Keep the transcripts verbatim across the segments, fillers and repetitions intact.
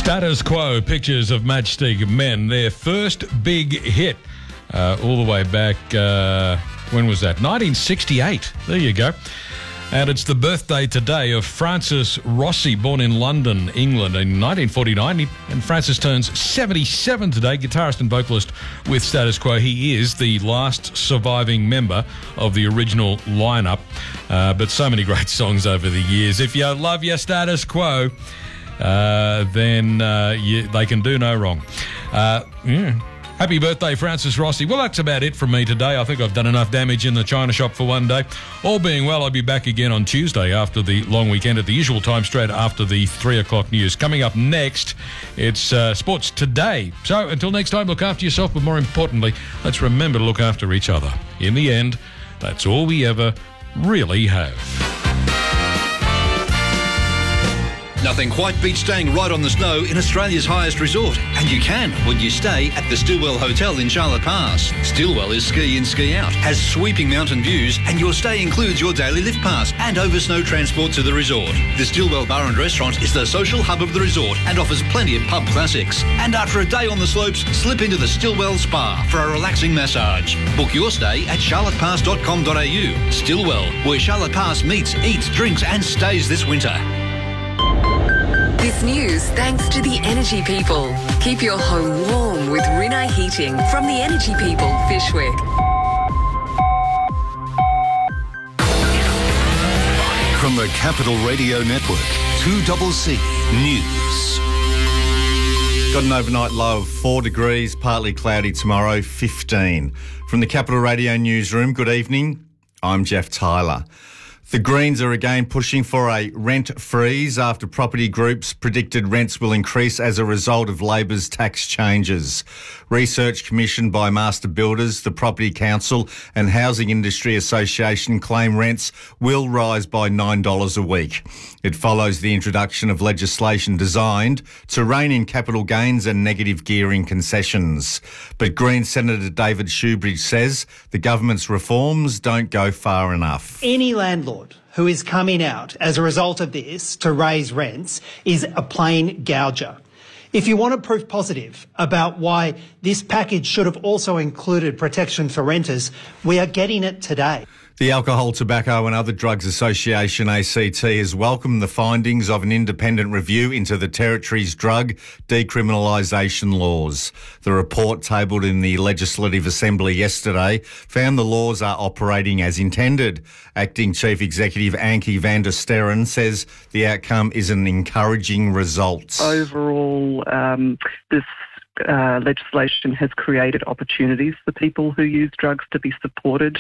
Status Quo, pictures of Matchstick Men, their first big hit uh, all the way back, uh, when was that? nineteen sixty-eight. There you go. And it's the birthday today of Francis Rossi, born in London, England in nineteen forty-nine. And Francis turns seventy-seven today, guitarist and vocalist with Status Quo. He is the last surviving member of the original lineup. Uh, but so many great songs over the years. If you love your Status Quo, uh, then uh, you, they can do no wrong. Uh, yeah. Happy birthday, Francis Rossi. Well, that's about it from me today. I think I've done enough damage in the China shop for one day. All being well, I'll be back again on Tuesday after the long weekend at the usual time, straight after the three o'clock news. Coming up next, it's uh, Sports Today. So until next time, look after yourself, but more importantly, let's remember to look after each other. In the end, that's all we ever really have. Nothing quite beats staying right on the snow in Australia's highest resort. And you can when you stay at the Stillwell Hotel in Charlotte Pass. Stillwell is ski in, ski out, has sweeping mountain views, and your stay includes your daily lift pass and over snow transport to the resort. The Stillwell Bar and Restaurant is the social hub of the resort and offers plenty of pub classics. And after a day on the slopes, slip into the Stillwell Spa for a relaxing massage. Book your stay at charlotte pass dot com dot a u. Stillwell, where Charlotte Pass meets, eats, drinks and stays this winter. This news thanks to the Energy People. Keep your home warm with Rinnai Heating from the Energy People, Fishwick. From the Capital Radio Network, two C C News. Got an overnight low of four degrees, partly cloudy tomorrow, fifteen. From the Capital Radio Newsroom, good evening. I'm Jeff Tyler. The Greens are again pushing for a rent freeze after property groups predicted rents will increase as a result of Labor's tax changes. Research commissioned by Master Builders, the Property Council and Housing Industry Association claim rents will rise by nine dollars a week. It follows the introduction of legislation designed to rein in capital gains and negative gearing concessions. But Green Senator David Shoebridge says the government's reforms don't go far enough. Any landlord who is coming out as a result of this to raise rents is a plain gouger. If you want a proof positive about why this package should have also included protection for renters, we are getting it today. The Alcohol, Tobacco and Other Drugs Association, A C T, has welcomed the findings of an independent review into the Territory's drug decriminalisation laws. The report, tabled in the Legislative Assembly yesterday, found the laws are operating as intended. Acting Chief Executive Ankie van der Sterren says the outcome is an encouraging result. Overall, um, this Uh, legislation has created opportunities for people who use drugs to be supported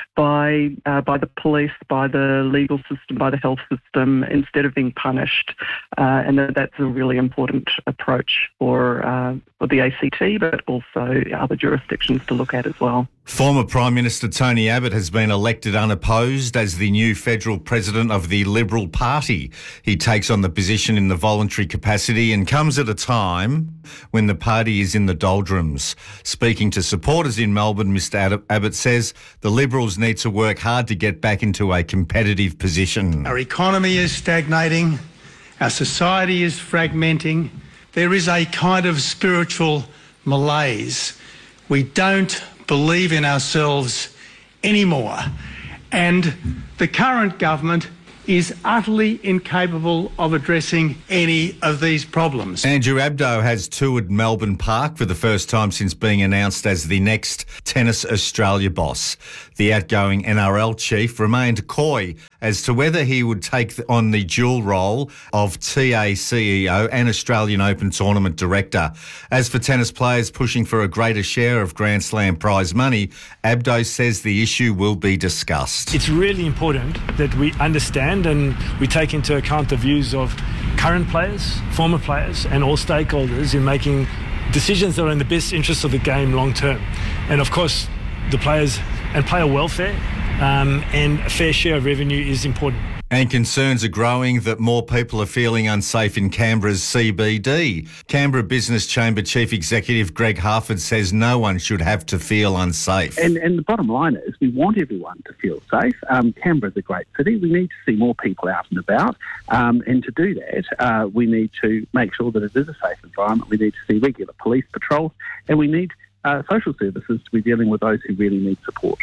by uh, by the police, by the legal system, by the health system, instead of being punished. Uh, and that's a really important approach for, uh, for the A C T, but also other jurisdictions to look at as well. Former Prime Minister Tony Abbott has been elected unopposed as the new federal president of the Liberal Party. He takes on the position in the voluntary capacity and comes at a time when the party is in the doldrums. Speaking to supporters in Melbourne, Mr Abbott says the Liberals need to work hard to get back into a competitive position. Our economy is stagnating. Our society is fragmenting. There is a kind of spiritual malaise. We don't believe in ourselves anymore. And the current government is utterly incapable of addressing any of these problems. Andrew Abdo has toured Melbourne Park for the first time since being announced as the next Tennis Australia boss. The outgoing N R L chief remained coy as to whether he would take on the dual role of T A C E O and Australian Open Tournament director. As for tennis players pushing for a greater share of Grand Slam prize money, Abdo says the issue will be discussed. It's really important that we understand and we take into account the views of current players, former players and all stakeholders in making decisions that are in the best interest of the game long term. And of course, the players and player welfare um, and a fair share of revenue is important. And concerns are growing that more people are feeling unsafe in Canberra's C B D. Canberra Business Chamber Chief Executive Greg Harford says no one should have to feel unsafe. And, and the bottom line is we want everyone to feel safe. Um, Canberra's a great city. We need to see more people out and about. Um, and to do that, uh, we need to make sure that it is a safe environment. We need to see regular police patrols, and we need uh, social services to be dealing with those who really need support.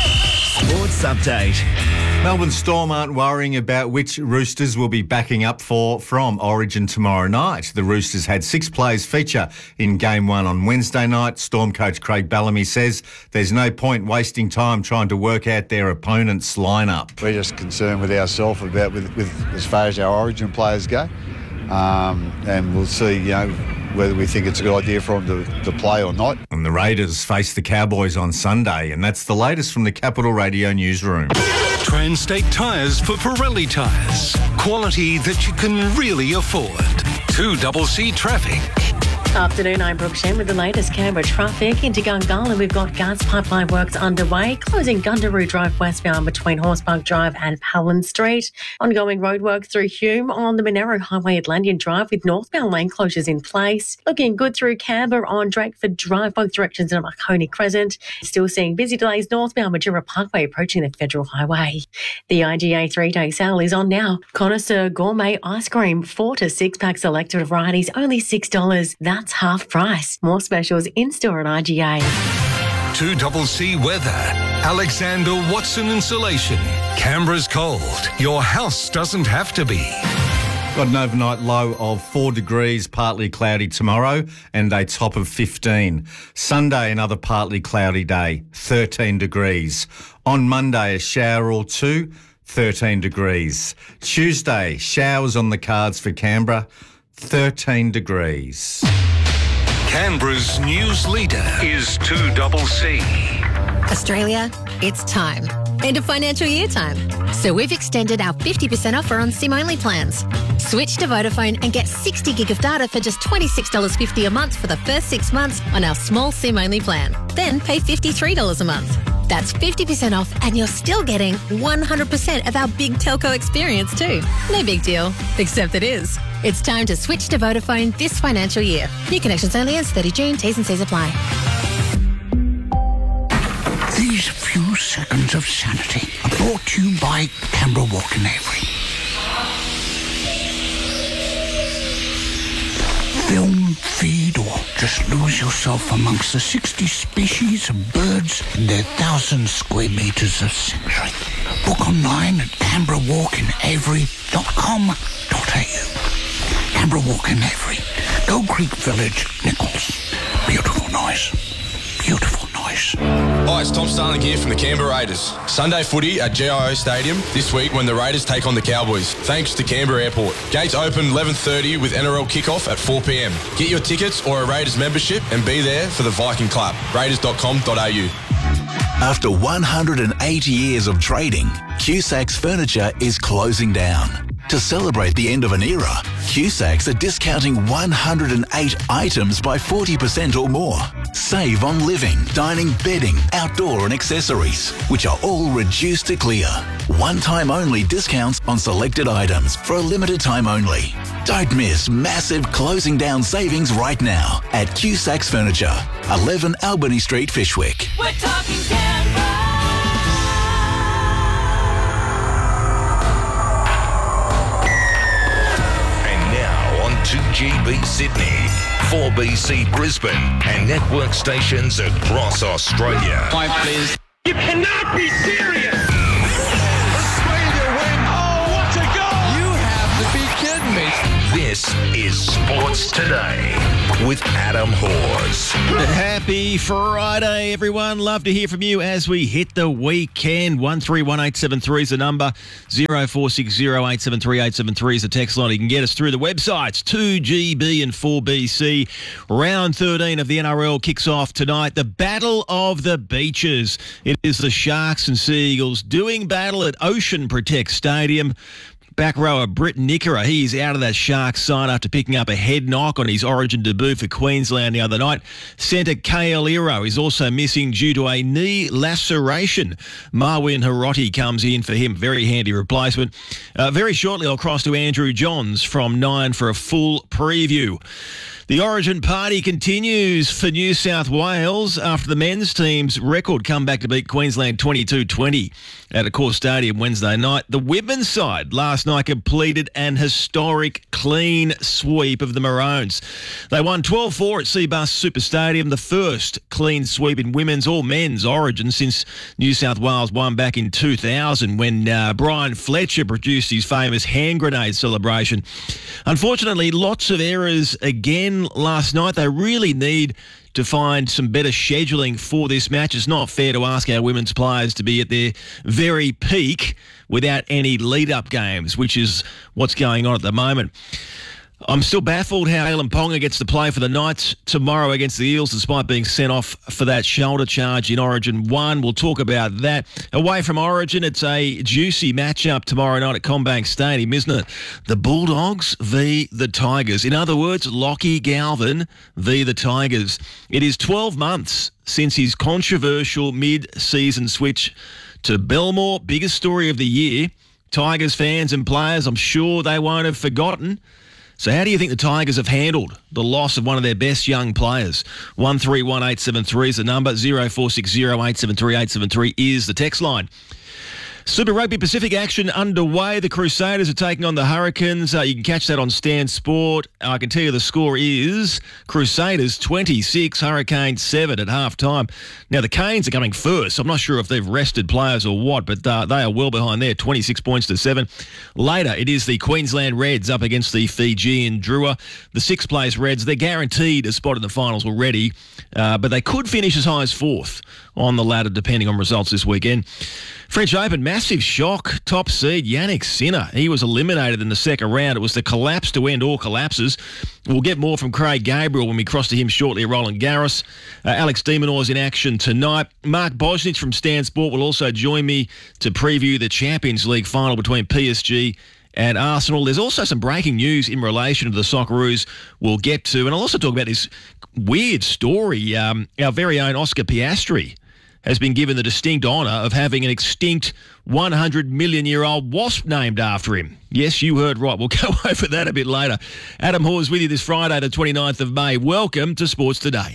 Sports Update. Melbourne Storm aren't worrying about which Roosters will be backing up for from Origin tomorrow night. The Roosters had six players feature in Game one on Wednesday night. Storm coach Craig Bellamy says there's no point wasting time trying to work out their opponent's lineup. We're just concerned with ourselves about with, with as far as our Origin players go. Um, and we'll see, you know, whether we think it's a good idea for them to, to play or not. And the Raiders face the Cowboys on Sunday, and that's the latest from the Capital Radio newsroom. Transtate Tyres for Pirelli tyres. Quality that you can really afford. two C C traffic. Afternoon, I'm Brooke Shen with the latest Canberra traffic. Into Gungala, we've got gas pipeline works underway, closing Gundaroo Drive westbound between Horsepark Drive and Palin Street. Ongoing roadworks through Hume on the Monero Highway at Lanyon Drive with northbound lane closures in place. Looking good through Canberra on Drakeford Drive, both directions at Marconi Crescent. Still seeing busy delays northbound Majura Parkway approaching the Federal Highway. The I G A three-day sale is on now. Connoisseur Gourmet Ice Cream, four to six pack selected varieties, only six dollars. That's That's half price. More specials in-store at I G A. two C C weather. Alexander Watson Insulation. Canberra's cold. Your house doesn't have to be. Got an overnight low of four degrees, partly cloudy tomorrow, and a top of fifteen. Sunday, another partly cloudy day, thirteen degrees. On Monday, a shower or two, thirteen degrees. Tuesday, showers on the cards for Canberra, thirteen degrees. Canberra's news leader is two C C. Australia, it's time. End of financial year time. So we've extended our fifty percent offer on SIM-only plans. Switch to Vodafone and get sixty gig of data for just twenty-six dollars fifty a month for the first six months on our small SIM-only plan. Then pay fifty-three dollars a month. That's fifty percent off and you're still getting one hundred percent of our big telco experience too. No big deal, except it is. It's time to switch to Vodafone this financial year. New connections only ends thirtieth of June. T's and C's apply. These few seconds of sanity are brought to you by Canberra Walk in Avery. Film, feed, or just lose yourself amongst the sixty species of birds in their thousand square metres of sanctuary. Book online at canberra walk in avery dot com dot a u. Canberra Walk in Avery, Gold Creek Village, Nichols. Beautiful noise. Beautiful noise. Hi, it's Tom Starling here from the Canberra Raiders. Sunday footy at G I O Stadium this week when the Raiders take on the Cowboys, thanks to Canberra Airport. Gates open eleven thirty with N R L kickoff at four p m. Get your tickets or a Raiders membership and be there for the Viking Club. raiders dot com dot a u. After one hundred eighty years of trading, Cusacks Furniture is closing down. To celebrate the end of an era, Cusacks are discounting one hundred eight items by forty percent or more. Save on living, dining, bedding, outdoor and accessories, which are all reduced to clear. One-time only discounts on selected items for a limited time only. Don't miss massive closing down savings right now at Cusacks Furniture, eleven Albany Street, Fishwick. We're talking Canberra. two G B Sydney, four B C Brisbane, and network stations across Australia. Five, please. You cannot be serious! Australia win! Oh, what a goal! You have to be kidding me! This is Sports Today with Adam Hawes. Happy Friday, everyone. Love to hear from you as we hit the weekend. one three one eight seven three is the number. zero four six zero eight seven three eight seven three is the text line. You can get us through the websites. two G B and four B C. Round thirteen of the N R L kicks off tonight. The Battle of the Beaches. It is the Sharks and Sea Eagles doing battle at Ocean Protect Stadium. Back rower Britt Nickera, he's out of that Sharks side after picking up a head knock on his Origin debut for Queensland the other night. Centre Kale Iro is also missing due to a knee laceration. Marwin Hiroti comes in for him. Very handy replacement. Uh, very shortly, I'll cross to Andrew Johns from nine for a full preview. The Origin party continues for New South Wales after the men's team's record comeback to beat Queensland twenty-two twenty at Accor Stadium Wednesday night. The women's side last night completed an historic clean sweep of the Maroons. They won twelve four at Seabus Super Stadium, the first clean sweep in women's or men's Origin since New South Wales won back in two thousand when uh, Brian Fletcher produced his famous hand grenade celebration. Unfortunately, lots of errors again last night. They really need to find some better scheduling for this match. It's not fair to ask our women's players to be at their very peak without any lead-up games, which is what's going on at the moment. I'm still baffled how Alan Ponga gets to play for the Knights tomorrow against the Eels despite being sent off for that shoulder charge in Origin one. We'll talk about that. Away from Origin, it's a juicy matchup tomorrow night at CommBank Stadium, isn't it? The Bulldogs v the Tigers. In other words, Lockie Galvin v the Tigers. It is twelve months since his controversial mid-season switch to Belmore. Biggest story of the year. Tigers fans and players, I'm sure they won't have forgotten. So how do you think the Tigers have handled the loss of one of their best young players? one three one eight seven three is the number. zero four six zero eight seven three eight seven three is the text line. Super Rugby Pacific action underway. The Crusaders are taking on the Hurricanes. Uh, you can catch that on Stan Sport. I can tell you the score is Crusaders twenty-six, Hurricanes seven at half time. Now, the Canes are coming first. I'm not sure if they've rested players or what, but uh, they are well behind there, twenty-six points to seven. Later, it is the Queensland Reds up against the Fijian Drua. The sixth-place Reds, they're guaranteed a spot in the finals already, uh, but they could finish as high as fourth on the ladder, depending on results this weekend. French Open, massive shock. Top seed, Yannick Sinner. He was eliminated in the second round. It was the collapse to end all collapses. We'll get more from Craig Gabriel when we cross to him shortly at Roland Garros. Uh, Alex de Minaur's in action tonight. Mark Bosnich from Stan Sport will also join me to preview the Champions League final between P S G and Arsenal. There's also some breaking news in relation to the Socceroos we'll get to. And I'll also talk about this weird story. Um, our very own Oscar Piastri has been given the distinct honour of having an extinct one hundred million year old wasp named after him. Yes, you heard right. We'll go over that a bit later. Adam Hawes with you this Friday, the twenty-ninth of May. Welcome to Sports Today.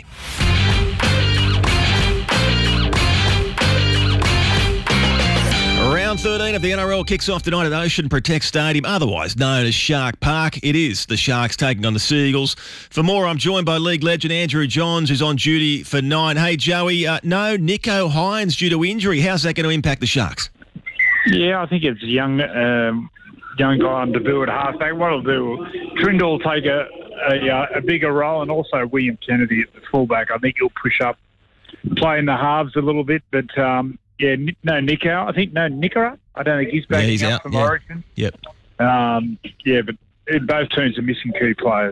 Round thirteen of the N R L kicks off tonight at Ocean Protect Stadium, otherwise known as Shark Park. It is the Sharks taking on the Seagulls. For more, I'm joined by league legend Andrew Johns, who's on duty for nine. Hey, Joey, uh, no Nicho Hines due to injury. How's that going to impact the Sharks? Yeah, I think it's a young, um, young guy on debut at halfback. What he'll do, Trindle will take a, a, a bigger role, and also William Kennedy at the fullback. I think he'll push up, play in the halves a little bit, but... Um, Yeah, no Nico. I think no Nickera. I don't think he's back yeah, he's up out. from yeah. Origin. Yep. Um, yeah, but both teams are missing key players.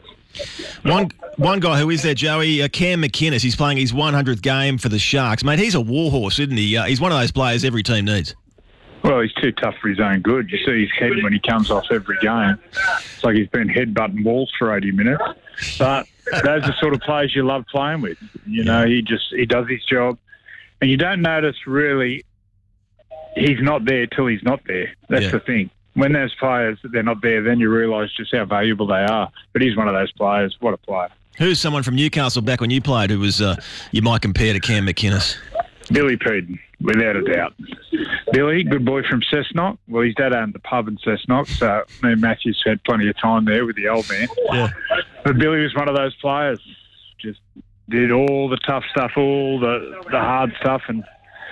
One one guy who is there, Joey, uh, Cam McInnes. He's playing his one hundredth game for the Sharks. Mate, he's a warhorse, isn't he? Uh, he's one of those players every team needs. Well, he's too tough for his own good. You see his head when he comes off every game. It's like he's been headbutting walls for eighty minutes. But those are the sort of players you love playing with. You know, he just he does his job. And you don't notice, really, he's not there till he's not there. That's yeah. the thing. When there's players that they're not there, then you realise just how valuable they are. But he's one of those players. What a player. Who's someone from Newcastle back when you played who was uh, you might compare to Cam McInnes? Billy Peden, without a doubt. Billy, good boy from Cessnock. Well, his dad owned the pub in Cessnock, so me and Matthews had plenty of time there with the old man. Yeah. But Billy was one of those players. Just... did all the tough stuff, all the, the hard stuff, and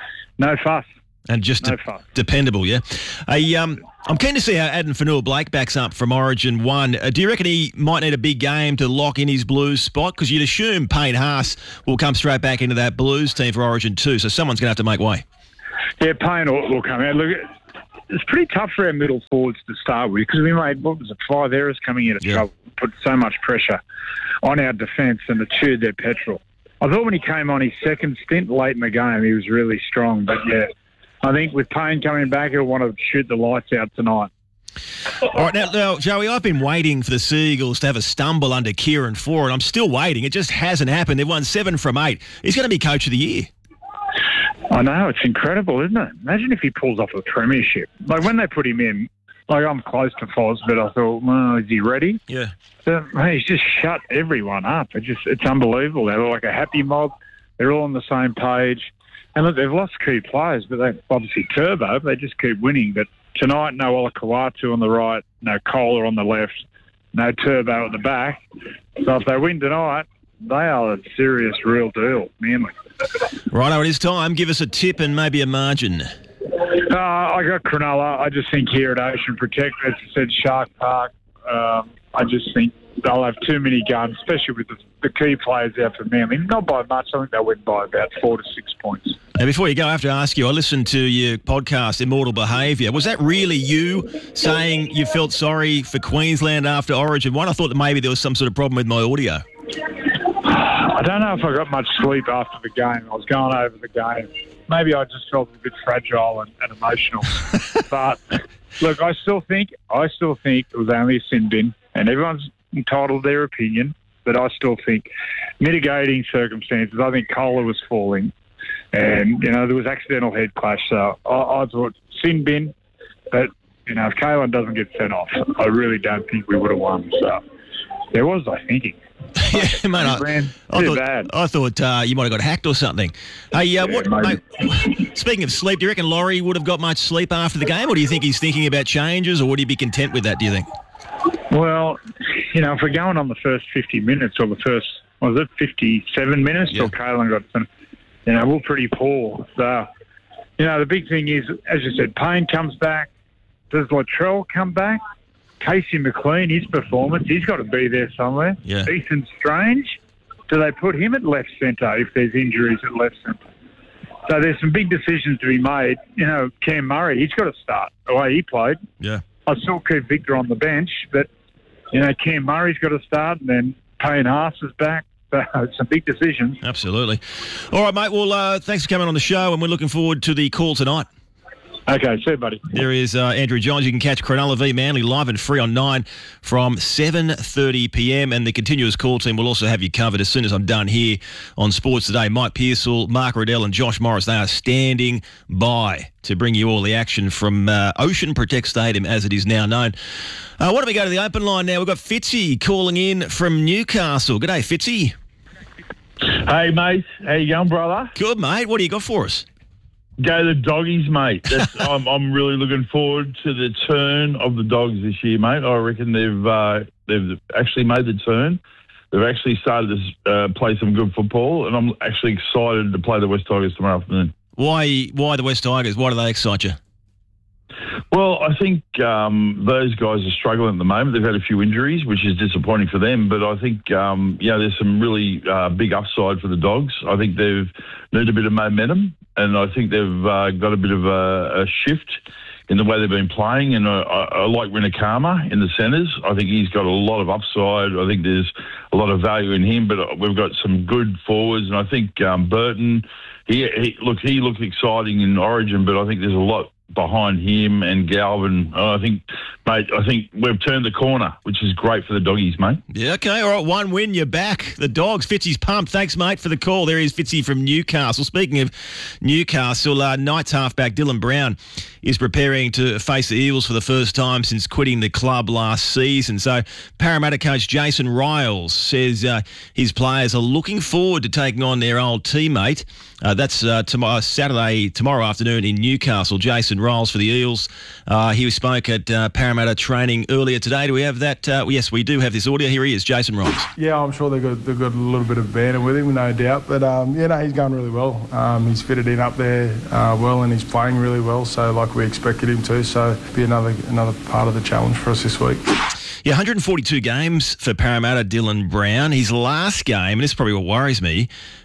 no fuss. And just no de- fuss. dependable, yeah. I, um, I'm keen to see how Adam Fanua-Blake backs up from Origin one. Uh, do you reckon he might need a big game to lock in his Blues spot? Because you'd assume Payne Haas will come straight back into that Blues team for Origin two, so someone's going to have to make way. Yeah, Payne will, will come out. Look, it's pretty tough for our middle forwards to start with because we made, what was it, five errors coming into Yeah. trouble. Put so much pressure on our defence and it chewed their petrol. I thought when he came on his second stint late in the game, he was really strong. But, yeah, I think with Payne coming back, he'll want to shoot the lights out tonight. All right, now, now, Joey, I've been waiting for the Seagulls to have a stumble under Kieran Ford. I'm still waiting. It just hasn't happened. They've won seven from eight. He's going to be Coach of the Year. I know, it's incredible, isn't it? Imagine if he pulls off a premiership. Like, when they put him in, like, I'm close to Foz, but I thought, well, is he ready? Yeah. But, hey, he's just shut everyone up. It just, it's unbelievable. They're like a happy mob. They're all on the same page. And look, they've lost key players, but they obviously Turbo, they just keep winning. But tonight, no Ola Kawatu on the right, no Kohler on the left, no Turbo at the back. So if they win tonight, they are a serious, real deal, Manly. Righto, it is time. Give us a tip and maybe a margin. Uh, I got Cronulla. I just think here at Ocean Protect, as I said, Shark Park, um, I just think they'll have too many guns, especially with the, the key players out for Manly. Not by much. I think they'll win by about four to six points. Now, before you go, I have to ask you, I listened to your podcast, Immortal Behaviour. Was that really you saying you felt sorry for Queensland after Origin one? I thought that maybe there was some sort of problem with my audio. I don't know if I got much sleep after the game. I was going over the game. Maybe I just felt a bit fragile and, and emotional. But look, I still think I still think it was only a sin bin, and everyone's entitled to their opinion. But I still think mitigating circumstances. I think Kohler was falling, and you know there was accidental head clash. So I, I thought sin bin. But you know if Kalen doesn't get sent off, I really don't think we would have won. So there was I thinking. Yeah, mate, I, I Too thought, bad. I thought uh, you might have got hacked or something. Hey, uh, Yeah, what, maybe. mate, speaking of sleep, do you reckon Laurie would have got much sleep after the game, or do you think he's thinking about changes, or would he be content with that, do you think? Well, you know, if we're going on the first fifty minutes or the first, what was it, fifty-seven minutes till Kalen got some, you know, we're pretty poor. So, you know, the big thing is, as you said, Payne comes back. Does Latrell come back? Casey McLean, his performance, he's got to be there somewhere. Yeah. Ethan Strange, do they put him at left centre if there's injuries at left centre? So there's some big decisions to be made. You know, Cam Murray, he's got to start the way he played. Yeah. I still keep Victor on the bench, but, you know, Cam Murray's got to start, and then Payne Haas is back. So it's some big decisions. Absolutely. All right, mate. Well, uh, thanks for coming on the show, and we're looking forward to the call tonight. Okay, see you, buddy. There is uh, Andrew Johns. You can catch Cronulla v Manly live and free on nine from seven thirty p m, and the continuous call team will also have you covered as soon as I'm done here on Sports Today. Mike Pearsall, Mark Riddell and Josh Morris, they are standing by to bring you all the action from uh, Ocean Protect Stadium, as it is now known. Uh, why don't we go to the open line now? We've got Fitzy calling in from Newcastle. G'day, Fitzy. Hey, mate. How you going, brother? Good, mate. What do you got for us? Go the doggies, mate. That's, I'm, I'm really looking forward to the turn of the dogs this year, mate. I reckon they've uh, they've actually made the turn. They've actually started to uh, play some good football, and I'm actually excited to play the West Tigers tomorrow afternoon. Why? Why the West Tigers? Why do they excite you? Well, I think um, those guys are struggling at the moment. They've had a few injuries, which is disappointing for them. But I think, um, yeah, there's some really uh, big upside for the Dogs. I think they've need a bit of momentum, and I think they've uh, got a bit of a, a shift in the way they've been playing. And I, I, I like Rinakama in the centres. I think he's got a lot of upside. I think there's a lot of value in him. But we've got some good forwards, and I think um, Burton. He, he look, he looked exciting in Origin, but I think there's a lot behind him and Galvin. I think, mate, I think we've turned the corner, which is great for the doggies, mate. Yeah, okay, all right, one win, you're back. The Dogs, Fitzy's pumped. Thanks, mate, for the call. There is Fitzy from Newcastle. Speaking of Newcastle, uh, Knights halfback Dylan Brown is preparing to face the Eagles for the first time since quitting the club last season. So Parramatta coach Jason Riles says uh, his players are looking forward to taking on their old teammate. Uh, that's uh, tomorrow, Saturday, tomorrow afternoon in Newcastle. Jason Riles for the Eels. Uh, he spoke at uh, Parramatta training earlier today. Do we have that? Uh, yes, we do have this audio. Here he is, Jason Riles. Yeah, I'm sure they've got, they've got a little bit of banter with him, no doubt. But, um, yeah, no, he's going really well. Um, he's fitted in up there uh, well, and he's playing really well, so like we expected him to. So be another another part of the challenge for us this week. Yeah, one hundred forty-two games for Parramatta, Dylan Brown. His last game, and this is probably what worries me,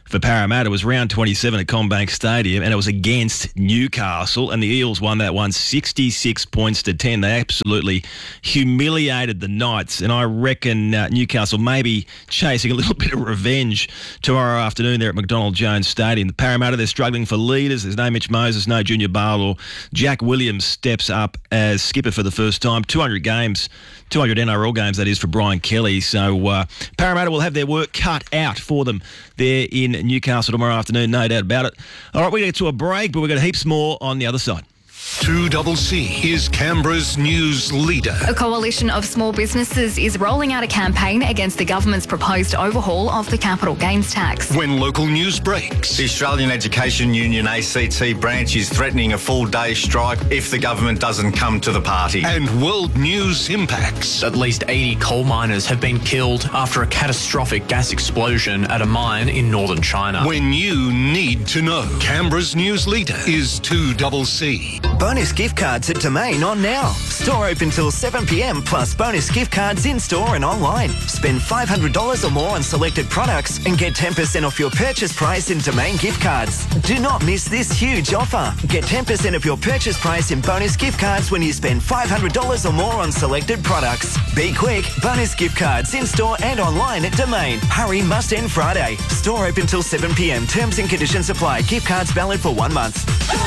for Parramatta was round twenty-seven at CommBank Stadium, and it was against Newcastle, and the Eels won that one sixty-six points to ten. They absolutely humiliated the Knights, and I reckon uh, Newcastle may be chasing a little bit of revenge tomorrow afternoon there at McDonald Jones Stadium. The Parramatta, they're struggling for leaders. There's no Mitch Moses, no Junior Barlow. Jack Williams steps up as skipper for the first time. two hundred games, two hundred N R L games, that is, for Brian Kelly. So uh, Parramatta will have their work cut out for them there in Newcastle tomorrow afternoon, no doubt about it. All right, we're going to get to a break, but we've got heaps more on the other side. two C C is Canberra's news leader. A coalition of small businesses is rolling out a campaign against the government's proposed overhaul of the capital gains tax. When local news breaks. The Australian Education Union A C T branch is threatening a full-day strike if the government doesn't come to the party. And world news impacts. At least eighty coal miners have been killed after a catastrophic gas explosion at a mine in northern China. When you need to know. Canberra's news leader is two C C. Bonus gift cards at Domain on now. Store open till seven p m plus bonus gift cards in-store and online. Spend five hundred dollars or more on selected products and get ten percent off your purchase price in Domain gift cards. Do not miss this huge offer. Get ten percent of your purchase price in bonus gift cards when you spend five hundred dollars or more on selected products. Be quick. Bonus gift cards in-store and online at Domain. Hurry, must end Friday. Store open till seven p m. Terms and conditions apply. Gift cards valid for one month.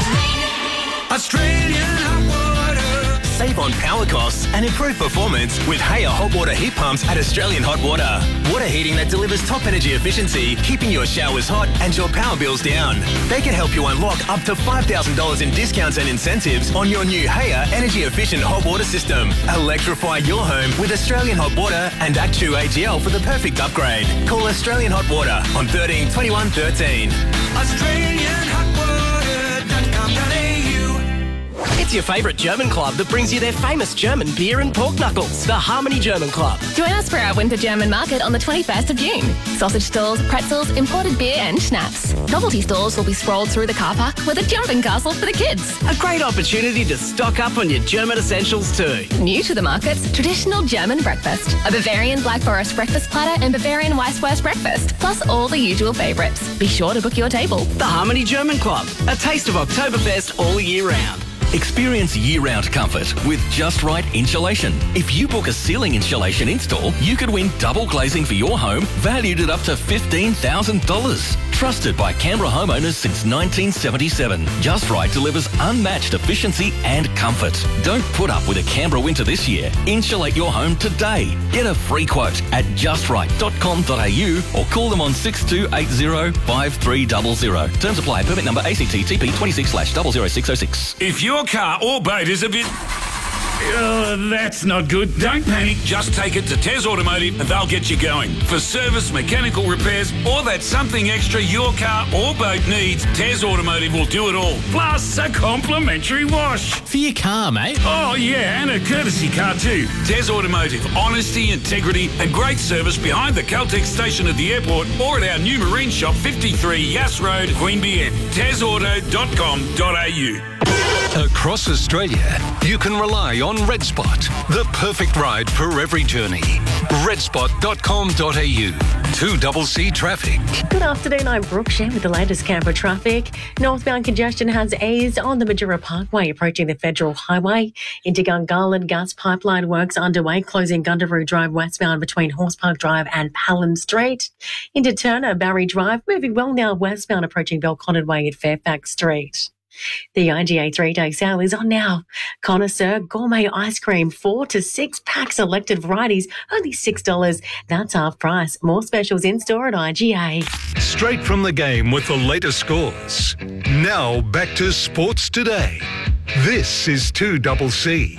Australian hot water. Save on power costs and improve performance with Haya hot water heat pumps at Australian Hot Water. Water heating that delivers top energy efficiency, keeping your showers hot and your power bills down. They can help you unlock up to five thousand dollars in discounts and incentives on your new Haya energy efficient hot water system. Electrify your home with Australian Hot Water and Actu A G L for the perfect upgrade. Call Australian Hot Water on thirteen twenty-one thirteen. Australian hot water dot com dot a u. It's your favourite German club that brings you their famous German beer and pork knuckles, the Harmony German Club. Join us for our Winter German Market on the twenty-first of June. Sausage stalls, pretzels, imported beer and schnapps. Novelty stores will be sprawled through the car park with a jumping castle for the kids. A great opportunity to stock up on your German essentials too. New to the markets, traditional German breakfast. A Bavarian Black Forest breakfast platter and Bavarian Weisswurst breakfast, plus all the usual favourites. Be sure to book your table. The Harmony German Club, a taste of Oktoberfest all year round. Experience year-round comfort with Just Right Insulation. If you book a ceiling insulation install, you could win double glazing for your home, valued at up to fifteen thousand dollars. Trusted by Canberra homeowners since nineteen seventy-seven, Just Right delivers unmatched efficiency and comfort. Don't put up with a Canberra winter this year. Insulate your home today. Get a free quote at just right dot com dot a u or call them on six two eight zero five three zero zero. Terms apply. Permit number A C T T P twenty-six slash zero zero six zero six. If your car or boat is a bit... Oh, that's not good. Don't panic. Just take it to Tez Automotive and they'll get you going. For service, mechanical repairs, or that something extra your car or boat needs, Tez Automotive will do it all. Plus a complimentary wash. For your car, mate. Oh, yeah, and a courtesy car too. Tez Automotive. Honesty, integrity, and great service behind the Caltex station at the airport or at our new marine shop, fifty-three Yass Road, Queanbeyan. tez auto dot com dot a u. Across Australia, you can rely on RedSpot, the perfect ride for every journey. red spot dot com dot a u. two C C traffic. Good afternoon, I'm Brooke Shen with the latest Canberra traffic. Northbound congestion has eased on the Majoora Parkway approaching the Federal Highway. Into Gungahlin, gas pipeline works underway, closing Gundaroo Drive westbound between Horse Park Drive and Palin Street. Into Turner, Barry Drive, moving well now westbound approaching Belconnen Way at Fairfax Street. The I G A three-day sale is on now. Connoisseur Gourmet Ice Cream, four to six pack selected varieties, only six dollars. That's half price. More specials in-store at I G A. Straight from the game with the latest scores. Now back to Sports Today. This is two C C.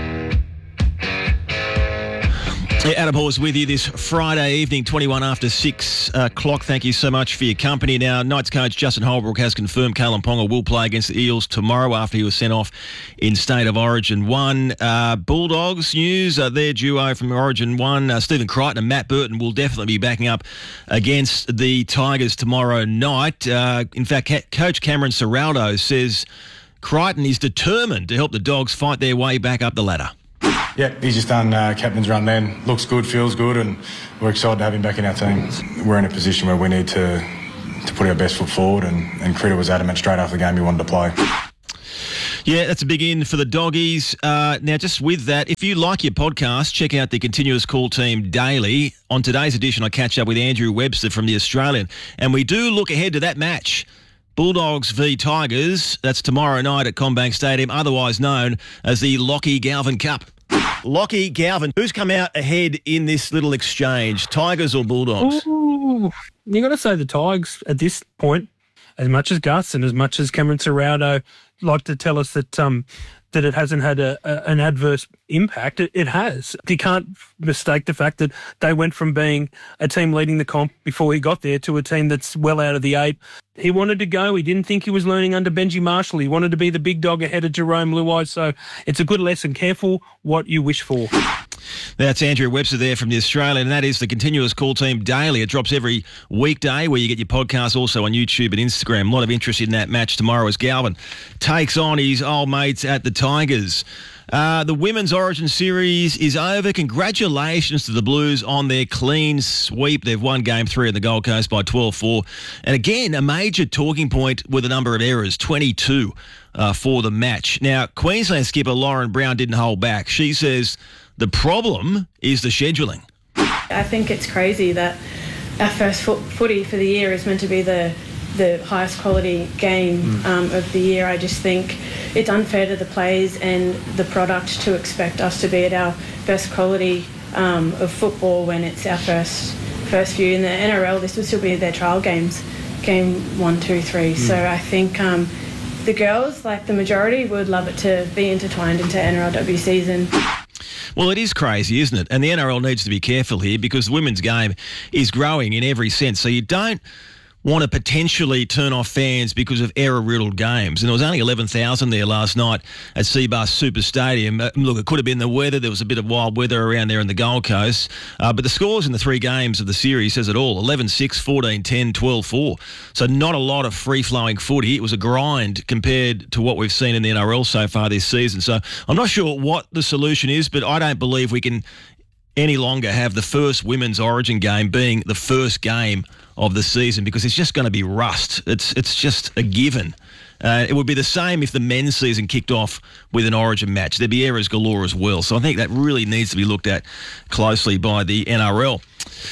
Yeah, Adam Hall is with you this Friday evening, twenty-one after six o'clock. Thank you so much for your company. Now, Knights coach Justin Holbrook has confirmed Kalyn Ponga will play against the Eels tomorrow after he was sent off in State of Origin one. Uh, Bulldogs news, uh, their duo from Origin one, uh, Stephen Crichton and Matt Burton will definitely be backing up against the Tigers tomorrow night. Uh, in fact, ca- Coach Cameron Ciraldo says Crichton is determined to help the Dogs fight their way back up the ladder. Yeah, he's just done uh, captain's run then. Looks good, feels good, and we're excited to have him back in our team. We're in a position where we need to to put our best foot forward, and, and Critter was adamant straight after the game he wanted to play. Yeah, that's a big in for the Doggies. Uh, now, just with that, if you like your podcast, check out the Continuous Call Team Daily. On today's edition, I catch up with Andrew Webster from The Australian, and we do look ahead to that match. Bulldogs v Tigers. That's tomorrow night at CommBank Stadium, otherwise known as the Lockie Galvin Cup. Lockie Galvin, who's come out ahead in this little exchange, Tigers or Bulldogs? Ooh, you got to say the Tigers at this point, as much as Gus and as much as Cameron Serrano like to tell us that um, that it hasn't had a, a, an adverse impact. It, it has. You can't mistake the fact that they went from being a team leading the comp before he got there to a team that's well out of the eight. He wanted to go. He didn't think he was learning under Benji Marshall. He wanted to be the big dog ahead of Jerome Luai. So it's a good lesson. Careful what you wish for. That's Andrew Webster there from The Australian, and that is the Continuous Call Team Daily. It drops every weekday where you get your podcast, also on YouTube and Instagram. A lot of interest in that match tomorrow as Galvin takes on his old mates at the Tigers. Uh, the Women's Origin Series is over. Congratulations to the Blues on their clean sweep. They've won Game three at the Gold Coast by twelve four. And again, a major talking point with a number of errors, twenty-two uh, for the match. Now, Queensland skipper Lauren Brown didn't hold back. She says the problem is the scheduling. I think it's crazy that our first foot footy for the year is meant to be the the highest quality game mm. um, of the year. I just think it's unfair to the players and the product to expect us to be at our best quality um, of football when it's our first first few. In the N R L, this will still be their trial games, game one, two, three. Mm. So I think um, the girls, like the majority, would love it to be intertwined into N R L W season. Well, it is crazy, isn't it? And the N R L needs to be careful here because the women's game is growing in every sense. So you don't want to potentially turn off fans because of error-riddled games. And there was only eleven thousand there last night at Seabus Super Stadium. Uh, look, it could have been the weather. There was a bit of wild weather around there in the Gold Coast. Uh, but the scores in the three games of the series says it all. eleven six, fourteen ten, twelve four. So not a lot of free-flowing footy. It was a grind compared to what we've seen in the N R L so far this season. So I'm not sure what the solution is, but I don't believe we can any longer have the first Women's Origin game being the first game of the season because it's just going to be rust. It's it's just a given. Uh, it would be the same if the men's season kicked off with an Origin match. There'd be errors galore as well. So I think that really needs to be looked at closely by the N R L.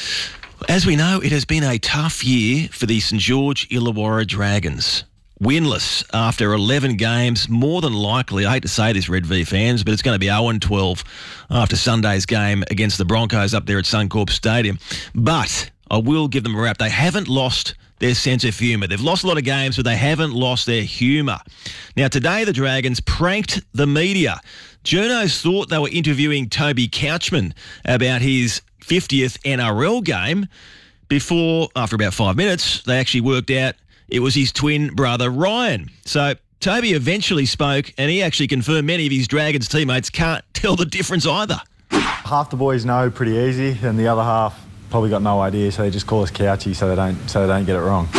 As we know, it has been a tough year for the St George Illawarra Dragons. Winless after eleven games, more than likely, I hate to say this, Red V fans, but it's going to be oh and twelve after Sunday's game against the Broncos up there at Suncorp Stadium. But I will give them a rap. They haven't lost their sense of humour. They've lost a lot of games, but they haven't lost their humour. Now, today the Dragons pranked the media. Journos thought they were interviewing Toby Couchman about his fiftieth N R L game before, after about five minutes, they actually worked out it was his twin brother, Ryan. So Toby eventually spoke, and he actually confirmed many of his Dragons teammates can't tell the difference either. Half the boys know pretty easy, and the other half probably got no idea, so they just call us Couchy so they don't so they don't get it wrong.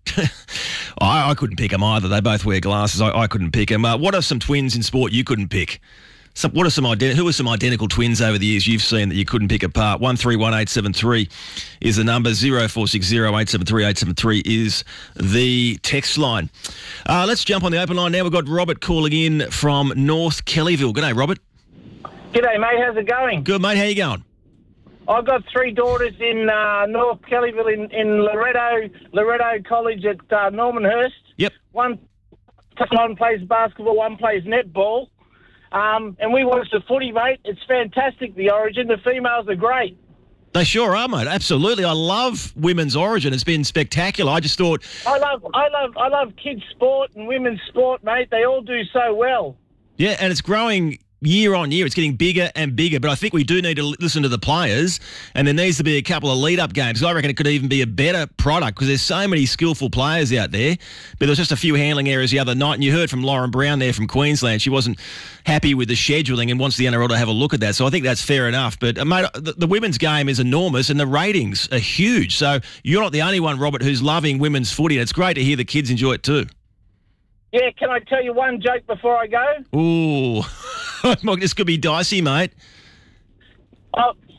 I, I couldn't pick them either. They both wear glasses. I, I couldn't pick them. Uh, what are some twins in sport you couldn't pick? Some, what are some ident- Who are some identical twins over the years you've seen that you couldn't pick apart? one three one eight seven three is the number. zero four six zero eight seven three eight seven three is the text line. Uh, let's jump on the open line now. We've got Robert calling in from North Kellyville. G'day, Robert. G'day, mate. How's it going? Good, mate. How you going? I've got three daughters in uh, North Kellyville in, in Loretto, Loretto College at uh, Normanhurst. Yep. One, one plays basketball, one plays netball. Um, and we watch the footy, mate. It's fantastic, the Origin. The females are great. They sure are, mate. Absolutely. I love Women's Origin. It's been spectacular. I just thought... I love I love, I love kids' sport and women's sport, mate. They all do so well. Yeah, and it's growing year on year. It's getting bigger and bigger, but I think we do need to listen to the players, and there needs to be a couple of lead-up games. I reckon it could even be a better product because there's so many skillful players out there, but there was just a few handling errors the other night, and you heard from Lauren Brown there from Queensland. She wasn't happy with the scheduling and wants the N R L to have a look at that, so I think that's fair enough. But, uh, mate, the, the women's game is enormous, and the ratings are huge, so you're not the only one, Robert, who's loving women's footy, and it's great to hear the kids enjoy it too. Yeah, can I tell you one joke before I go? Ooh, this could be dicey, mate. Uh,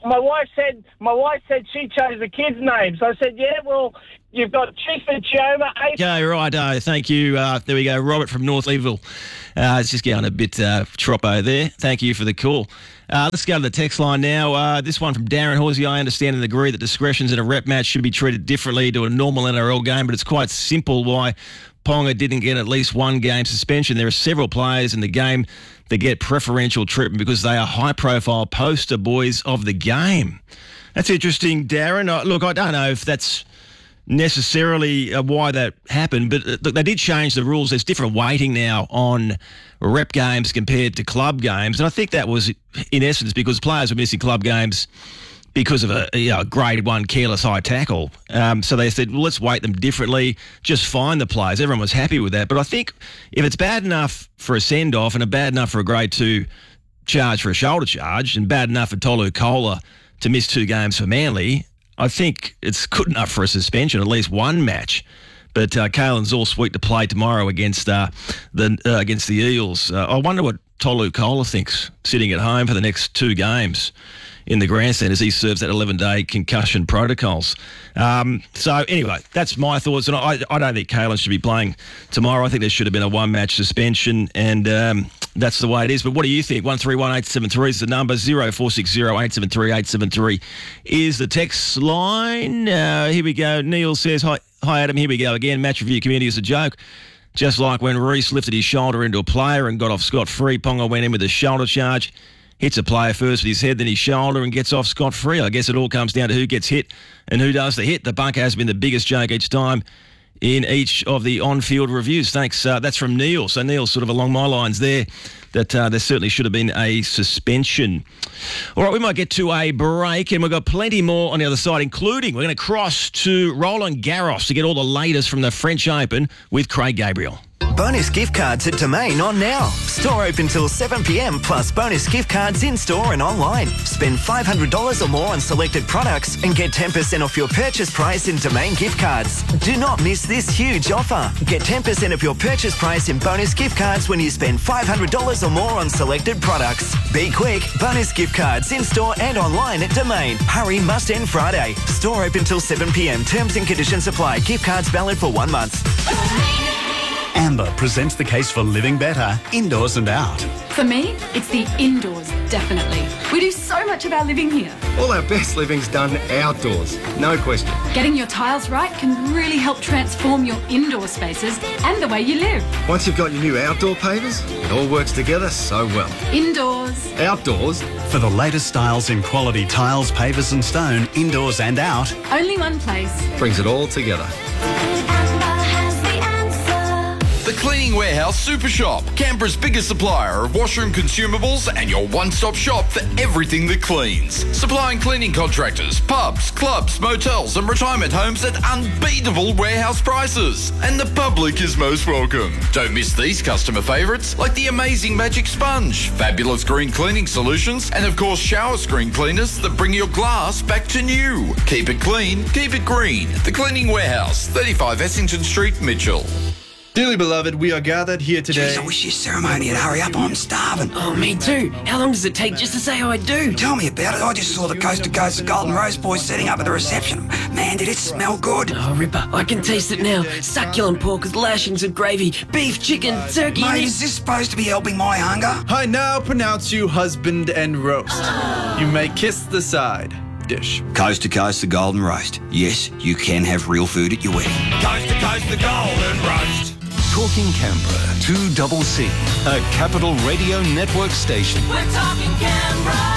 my wife said my wife said she chose the kids' names. I said, yeah, well, you've got Chief and Chioma. Okay, right. Uh, thank you. Uh, there we go. Robert from North Leeville. Uh, it's just going a bit uh, troppo there. Thank you for the call. Uh, let's go to the text line now. Uh, this one from Darren Horsey. I understand and agree that discretions in a rep match should be treated differently to a normal N R L game, but it's quite simple why Ponga didn't get at least one game suspension. There are several players in the game that get preferential treatment because they are high-profile poster boys of the game. That's interesting, Darren. Uh, look, I don't know if that's necessarily uh, why that happened, but uh, look, they did change the rules. There's different weighting now on rep games compared to club games, and I think that was, in essence, because players were missing club games because of a you know, grade one careless high tackle. Um, so they said, well, let's weight them differently, just fine the players. Everyone was happy with that. But I think if it's bad enough for a send-off and a bad enough for a grade two charge for a shoulder charge and bad enough for Tolu Kola to miss two games for Manly, I think it's good enough for a suspension, at least one match. But uh, Caelan's all sweet to play tomorrow against uh, the uh, against the Eels. Uh, I wonder what Tolu Kola thinks sitting at home for the next two games in the grandstand as he serves that eleven-day concussion protocols. Um, so anyway, that's my thoughts. And I, I don't think Caelan should be playing tomorrow. I think there should have been a one-match suspension, and um, that's the way it is. But what do you think? one three one eight seven three is the number. zero four six zero eight seven three eight seven three is the text line. Uh, here we go. Neil says, hi, hi Adam, here we go again. Match review community is a joke. Just like when Reece lifted his shoulder into a player and got off scot-free, Ponga went in with a shoulder charge. Hits a player first with his head, then his shoulder, and gets off scot-free. I guess it all comes down to who gets hit and who does the hit. The bunker has been the biggest joke each time in each of the on-field reviews. Thanks. Uh, that's from Neil. So Neil's sort of along my lines there, that uh, there certainly should have been a suspension. All right, we might get to a break, and we've got plenty more on the other side, including we're going to cross to Roland Garros to get all the latest from the French Open with Craig Gabriel. Bonus gift cards at Domain on now. Store open till seven p.m. plus bonus gift cards in-store and online. Spend five hundred dollars or more on selected products and get ten percent off your purchase price in Domain gift cards. Do not miss this huge offer. Get ten percent of your purchase price in bonus gift cards when you spend five hundred dollars or more on selected products. Be quick. Bonus gift cards in-store and online at Domain. Hurry, must end Friday. Store open till seven p.m. Terms and conditions apply. Gift cards valid for one month. Amber presents the case for living better, indoors and out. For me, it's the indoors, definitely. We do so much of our living here. All our best living's done outdoors, no question. Getting your tiles right can really help transform your indoor spaces and the way you live. Once you've got your new outdoor pavers, it all works together so well. Indoors. Outdoors. For the latest styles in quality tiles, pavers and stone, indoors and out. Only one place. Brings it all together. The Cleaning Warehouse Super Shop, Canberra's biggest supplier of washroom consumables and your one-stop shop for everything that cleans. Supplying cleaning contractors, pubs, clubs, motels and retirement homes at unbeatable warehouse prices. And the public is most welcome. Don't miss these customer favourites like the amazing Magic Sponge, fabulous green cleaning solutions, and of course shower screen cleaners that bring your glass back to new. Keep it clean, keep it green. The Cleaning Warehouse, thirty-five Essington Street, Mitchell. Dearly beloved, we are gathered here today. Jeez, I wish this ceremony would hurry up. I'm starving. Oh, me too. How long does it take just to say I do? Tell me about it. I just saw the Coast to Coast the Golden Rose boys setting up at the reception. Man, did it smell good. Oh, Ripper, I can taste it now. Succulent pork with lashings of gravy, beef, chicken, turkey... Mate, is this supposed to be helping my hunger? I now pronounce you husband and roast. You may kiss the side dish. Coast to Coast the Golden Roast. Yes, you can have real food at your wedding. Coast to Coast the Golden Roast. Talking Canberra, two double C, a Capital Radio Network station. We're talking Canberra.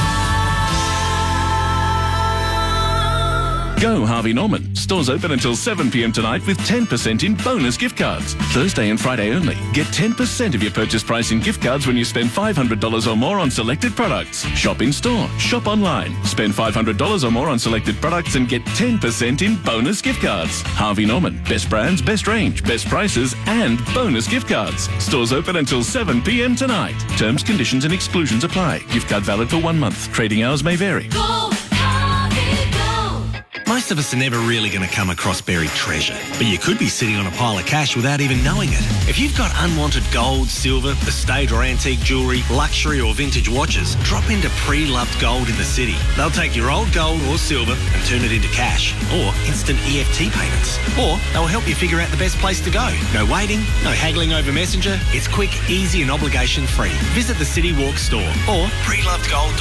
Go Harvey Norman. Stores open until seven p.m. tonight with ten percent in bonus gift cards. Thursday and Friday only. Get ten percent of your purchase price in gift cards when you spend five hundred dollars or more on selected products. Shop in store. Shop online. Spend five hundred dollars or more on selected products and get ten percent in bonus gift cards. Harvey Norman. Best brands, best range, best prices and bonus gift cards. Stores open until seven p.m. tonight. Terms, conditions and exclusions apply. Gift card valid for one month. Trading hours may vary. Go, Harvey, go. Most Most of us are never really going to come across buried treasure, but you could be sitting on a pile of cash without even knowing it. If you've got unwanted gold, silver, estate or antique jewellery, luxury or vintage watches, drop into Pre-Loved Gold in the city. They'll take your old gold or silver and turn it into cash or instant E F T payments. Or they'll help you figure out the best place to go. No waiting, no haggling over Messenger. It's quick, easy and obligation free. Visit the City Walk store or pre loved gold